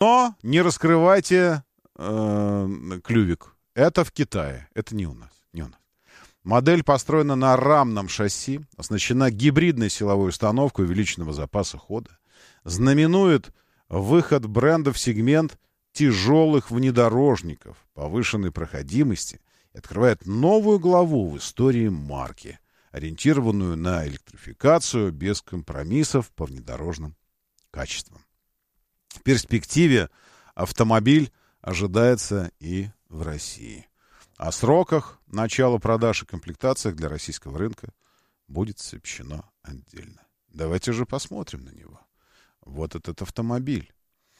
Но не раскрывайте клювик. Это в Китае, это не у нас, не у нас. Модель построена на рамном шасси, оснащена гибридной силовой установкой увеличенного запаса хода, знаменует выход бренда в сегмент тяжелых внедорожников повышенной проходимости и открывает новую главу в истории марки, ориентированную на электрификацию без компромиссов по внедорожным качествам. В перспективе автомобиль ожидается и в России. О сроках начала продаж и комплектациях для российского рынка будет сообщено отдельно. Давайте же посмотрим на него. Вот этот автомобиль.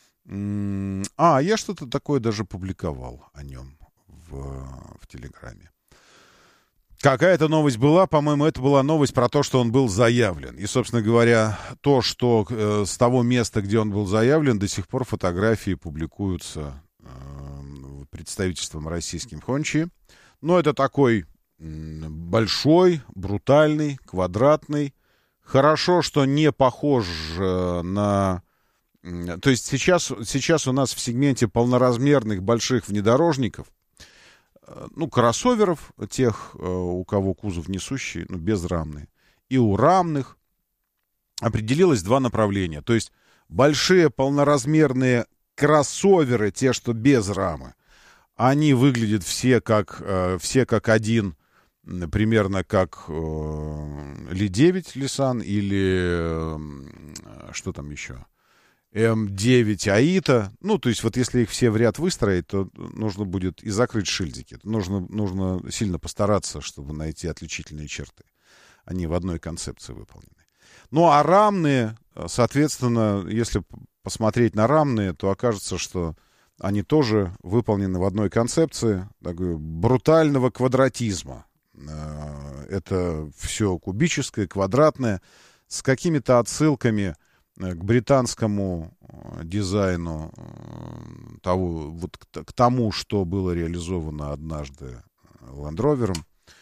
Я что-то такое даже публиковал о нем в Телеграме. Какая-то новость была, по-моему, это была новость про то, что он был заявлен. И, собственно говоря, то, что с того места, где он был заявлен, до сих пор фотографии публикуются представительством российским Хончи. Но это такой большой, брутальный, квадратный. Хорошо, что не похож на... То есть сейчас у нас в сегменте полноразмерных больших внедорожников, кроссоверов, тех, у кого кузов несущий, безрамный, и у рамных определилось два направления. То есть большие полноразмерные кроссоверы, те, что без рамы, они выглядят все как один, примерно как Ли-9 Nissan или что там еще? М9 Аита. То есть вот если их все в ряд выстроить, то нужно будет и закрыть шильдики. Нужно сильно постараться, чтобы найти отличительные черты. Они в одной концепции выполнены. А рамные, соответственно, если посмотреть на рамные, то окажется, что они тоже выполнены в одной концепции такой брутального квадратизма. Это все кубическое, квадратное, с какими-то отсылками к британскому дизайну, к тому, что было реализовано однажды Land Rover'ом.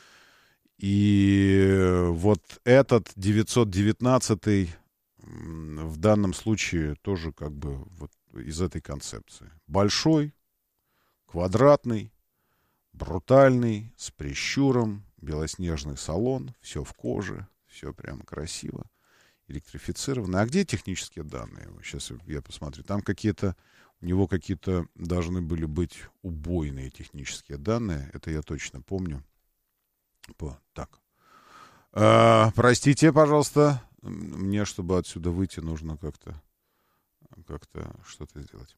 И вот этот 919 в данном случае тоже как бы вот из этой концепции. Большой, квадратный, брутальный, с прищуром, белоснежный салон, все в коже, все прям красиво, электрифицированно. А где технические данные? Сейчас я посмотрю. Там у него какие-то должны были быть убойные технические данные. Это я точно помню. Так. Простите, пожалуйста. Мне, чтобы отсюда выйти, нужно как-то что-то сделать.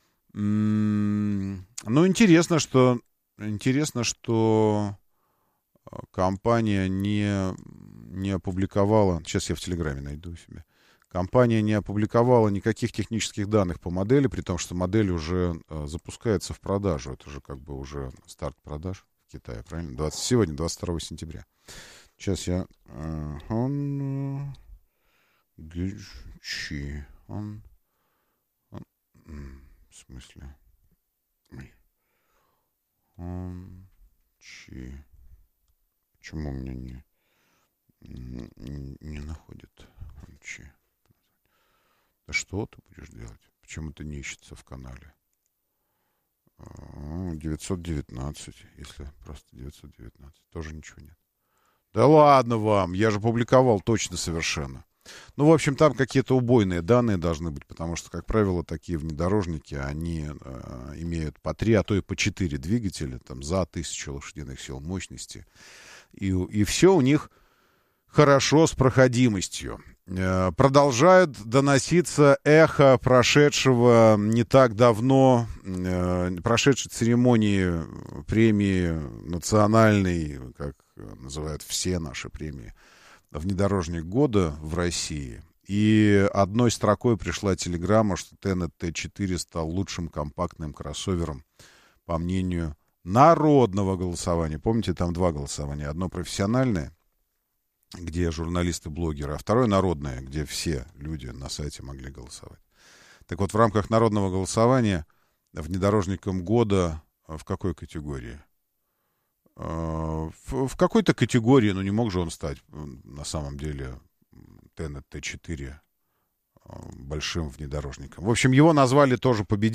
Интересно, что компания не опубликовала... Сейчас я в Телеграме найду себе. Компания не опубликовала никаких технических данных по модели, при том, что модель уже запускается в продажу. Это же как бы уже старт продаж в Китае, правильно? Сегодня, 22 сентября. Сейчас я... В смысле? Почему у меня не находит? Да что ты будешь делать? Почему это не ищется в канале? 919, если просто 919. Тоже ничего нет. Да ладно вам, я же публиковал точно совершенно. В общем, там какие-то убойные данные должны быть, потому что, как правило, такие внедорожники, они имеют по 3, а то и по 4 двигателя, там, за 1000 лошадиных сил мощности. И все у них хорошо с проходимостью. Продолжает доноситься эхо прошедшего не так давно, прошедшей церемонии премии национальной, как называют все наши премии, внедорожник года в России. И одной строкой пришла телеграмма, что Tenet T4 стал лучшим компактным кроссовером, по мнению народного голосования. Помните, там 2 голосования. Одно профессиональное, где журналисты-блогеры, а второе народное, где все люди на сайте могли голосовать. Так вот, в рамках народного голосования внедорожником года в какой категории? В какой-то категории, не мог же он стать, на самом деле, Tenet T4 большим внедорожником. В общем, его назвали тоже победителем.